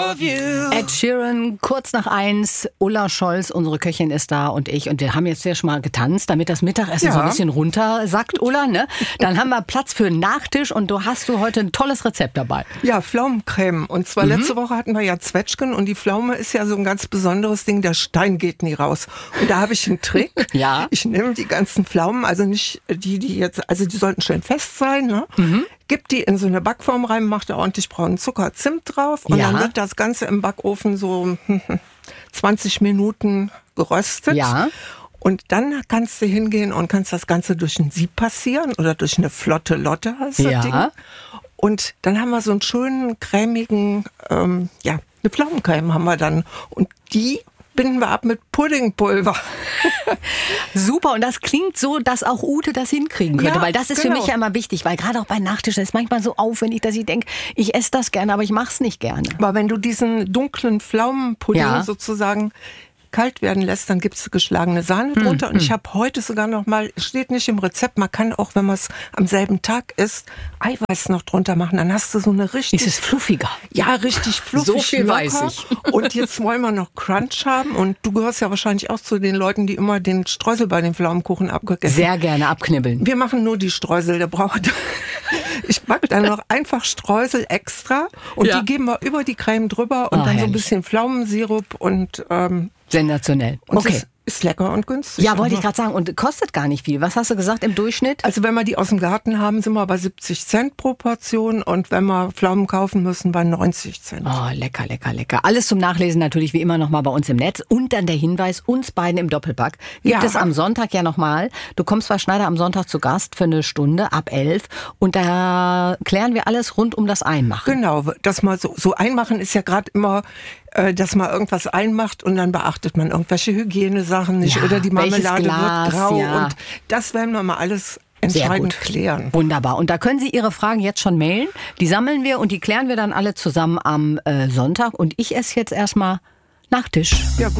of you. Ed Sheeran, kurz nach 1. Ulla Scholz, unsere Köchin, ist da und ich. Und wir haben jetzt ja schon mal getanzt, damit das Mittagessen so ein bisschen runtersackt, Ulla. Ne? Dann haben wir Platz für einen Nachtisch und du hast heute ein tolles Rezept dabei. Ja, Pflaumencreme. Und zwar letzte Woche hatten wir ja Zwetschgen und die Pflaume ist ja so ein ganz besonderes Ding. Der Stein geht nie raus. Und da habe ich einen Trick. Ja. Ich nehme die ganzen Pflaumen, also nicht die jetzt, also die sollten schön fest sein, ne? Gib die in so eine Backform rein, mach da ordentlich braunen Zucker, Zimt drauf und dann wird das Ganze im Backofen so 20 Minuten geröstet. Ja. Und dann kannst du hingehen und kannst das Ganze durch ein Sieb passieren oder durch eine flotte Lotte, heißt das Ding. Und dann haben wir so einen schönen, cremigen, eine Pflaumencreme haben wir dann. Und die binden wir ab mit Puddingpulver. Super, und das klingt so, dass auch Ute das hinkriegen könnte, weil das ist für mich ja immer wichtig, weil gerade auch bei Nachtischen ist manchmal so aufwendig, dass ich denke, ich esse das gerne, aber ich mache es nicht gerne. Aber wenn du diesen dunklen Pflaumenpudding sozusagen kalt werden lässt, dann gibst du geschlagene Sahne drunter. Und ich habe heute sogar noch mal, steht nicht im Rezept, man kann auch, wenn man es am selben Tag isst, Eiweiß noch drunter machen. Dann hast du so eine richtig... Ist es fluffiger? Ja, richtig fluffig. So viel weiß ich. Und jetzt wollen wir noch Crunch haben. Und du gehörst ja wahrscheinlich auch zu den Leuten, die immer den Streusel bei den Pflaumenkuchen abgegessen haben. Sehr gerne abknibbeln. Wir machen nur die Streusel. Ich backe dann noch einfach Streusel extra und die geben wir über die Creme drüber und dann so ein bisschen Pflaumensirup und sensationell. Und okay. Ist lecker und günstig. Ja, wollte ich gerade sagen. Und kostet gar nicht viel. Was hast du gesagt im Durchschnitt? Also wenn wir die aus dem Garten haben, sind wir bei 70 Cent pro Portion. Und wenn wir Pflaumen kaufen müssen, bei 90 Cent. Oh, lecker, lecker, lecker. Alles zum Nachlesen natürlich wie immer nochmal bei uns im Netz. Und dann der Hinweis, uns beiden im Doppelpack gibt es am Sonntag ja nochmal. Du kommst bei Schneider am Sonntag zu Gast für eine Stunde ab 11. Und da klären wir alles rund um das Einmachen. Genau, das mal so Einmachen ist ja gerade immer, dass man irgendwas einmacht und dann beachtet man irgendwelche Hygienesachen nicht oder die Marmelade wird grau und das werden wir mal alles entscheidend klären. Wunderbar. Und da können Sie Ihre Fragen jetzt schon mailen. Die sammeln wir und die klären wir dann alle zusammen am Sonntag. Und ich esse jetzt erstmal Nachtisch. Ja, gut.